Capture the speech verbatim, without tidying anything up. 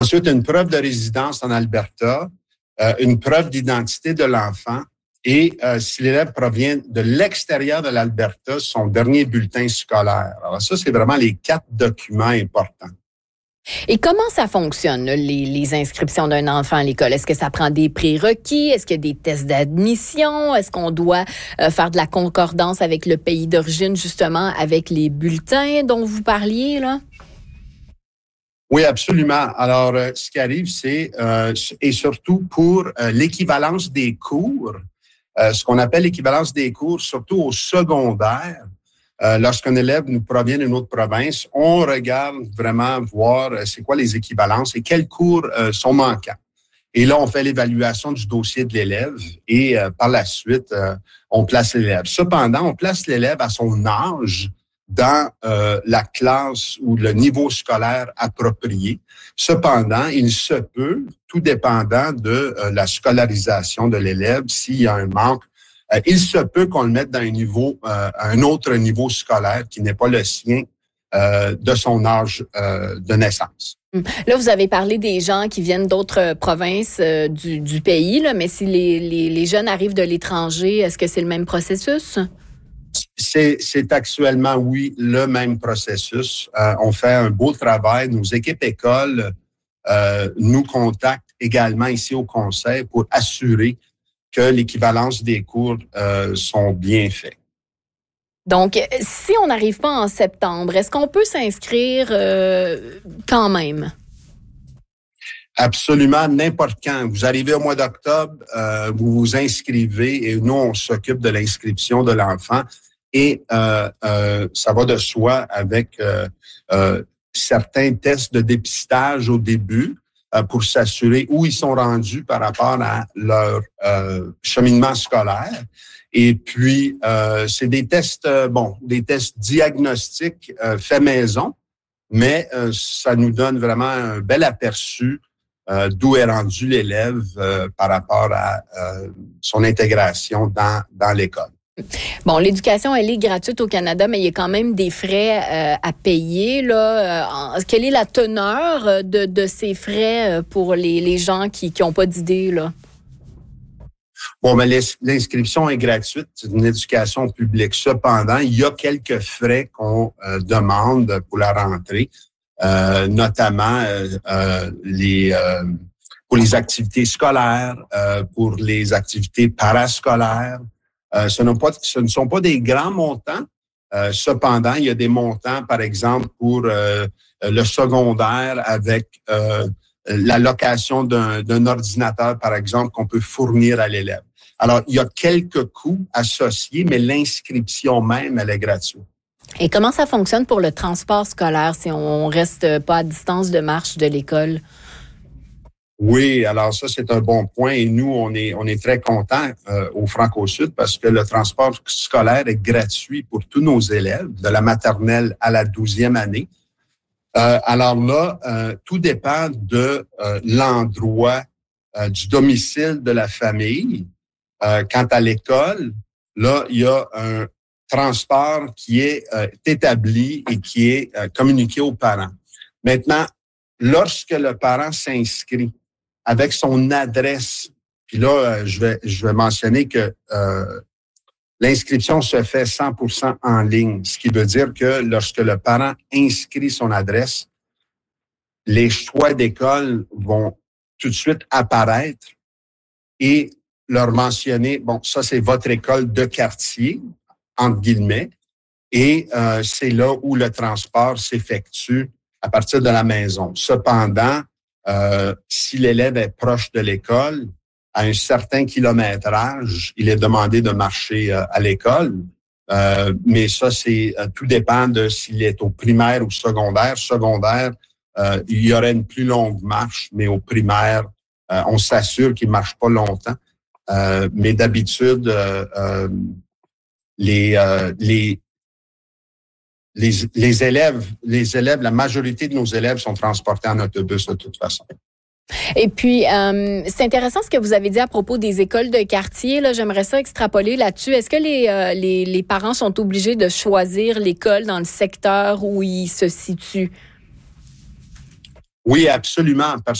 Ensuite, une preuve de résidence en Alberta, euh, une preuve d'identité de l'enfant et euh, si l'élève provient de l'extérieur de l'Alberta, son dernier bulletin scolaire. Alors ça, c'est vraiment les quatre documents importants. Et comment ça fonctionne, là, les, les inscriptions d'un enfant à l'école? Est-ce que ça prend des prérequis? Est-ce qu'il y a des tests d'admission? Est-ce qu'on doit euh, faire de la concordance avec le pays d'origine, justement, avec les bulletins dont vous parliez, là? Oui, absolument. Alors, euh, ce qui arrive, c'est, euh, et surtout pour euh, l'équivalence des cours, euh, ce qu'on appelle l'équivalence des cours, surtout au secondaire, Euh, lorsqu'un élève nous provient d'une autre province, on regarde vraiment voir euh, c'est quoi les équivalences et quels cours euh, sont manquants. Et là, on fait l'évaluation du dossier de l'élève et euh, par la suite, euh, on place l'élève. Cependant, on place l'élève à son âge dans euh, la classe ou le niveau scolaire approprié. Cependant, il se peut, tout dépendant de euh, la scolarisation de l'élève, s'il y a un manque, Euh, il se peut qu'on le mette dans un niveau, euh, un autre niveau scolaire qui n'est pas le sien euh, de son âge euh, de naissance. Là, vous avez parlé des gens qui viennent d'autres provinces euh, du, du pays, là, mais si les, les, les jeunes arrivent de l'étranger, est-ce que c'est le même processus? C'est, c'est actuellement, oui, le même processus. Euh, on fait un beau travail. Nos équipes écoles euh, nous contactent également ici au Conseil pour assurer que l'équivalence des cours euh, sont bien faits. Donc, si on n'arrive pas en septembre, est-ce qu'on peut s'inscrire euh, quand même? Absolument, n'importe quand. Vous arrivez au mois d'octobre, euh, vous vous inscrivez et nous, on s'occupe de l'inscription de l'enfant. Et euh, euh, ça va de soi avec euh, euh, certains tests de dépistage au début, pour s'assurer où ils sont rendus par rapport à leur euh, cheminement scolaire. Et puis, euh, c'est des tests, euh, bon, des tests diagnostiques euh, faits maison, mais euh, ça nous donne vraiment un bel aperçu euh, d'où est rendu l'élève euh, par rapport à euh, son intégration dans, dans l'école. Bon, l'éducation, elle est gratuite au Canada, mais il y a quand même des frais euh, à payer, là. Euh, quelle est la teneur de, de ces frais pour les, les gens qui n'ont pas d'idée, là? Bon, mais l'inscription est gratuite, c'est une éducation publique. Cependant, il y a quelques frais qu'on euh, demande pour la rentrée, euh, notamment euh, euh, les euh, pour les activités scolaires, euh, pour les activités parascolaires. Euh, ce, n'est pas, ce ne sont pas des grands montants. Euh, cependant, il y a des montants, par exemple, pour euh, le secondaire avec euh, la location d'un, d'un ordinateur, par exemple, qu'on peut fournir à l'élève. Alors, il y a quelques coûts associés, mais l'inscription même, elle est gratuite. Et comment ça fonctionne pour le transport scolaire si on reste pas à distance de marche de l'école? Oui, alors ça, c'est un bon point. Et nous, on est on est très contents euh, au Franco-Sud parce que le transport scolaire est gratuit pour tous nos élèves, de la maternelle à la douzième année. Euh, alors là, euh, tout dépend de euh, l'endroit euh, du domicile de la famille. Euh, quant à l'école, là, il y a un transport qui est euh, établi et qui est euh, communiqué aux parents. Maintenant, lorsque le parent s'inscrit avec son adresse. Puis là, euh, je vais je vais mentionner que euh, l'inscription se fait cent pour cent en ligne, ce qui veut dire que lorsque le parent inscrit son adresse, les choix d'école vont tout de suite apparaître et leur mentionner, bon, ça c'est votre école de quartier, entre guillemets, et euh, c'est là où le transport s'effectue à partir de la maison. Cependant, euh, si l'élève est proche de l'école, à un certain kilométrage, il est demandé de marcher euh, à l'école. Euh, mais ça, c'est euh, tout dépend de s'il est au primaire ou secondaire. Secondaire, euh, il y aurait une plus longue marche, mais au primaire, euh, on s'assure qu'il marche pas longtemps. Euh, mais d'habitude, euh, euh, les, euh, les Les, les élèves, les élèves, la majorité de nos élèves sont transportés en autobus de toute façon. Et puis, euh, c'est intéressant ce que vous avez dit à propos des écoles de quartier. Là, j'aimerais ça extrapoler là-dessus. Est-ce que les, euh, les, les parents sont obligés de choisir l'école dans le secteur où ils se situent? Oui, absolument, parce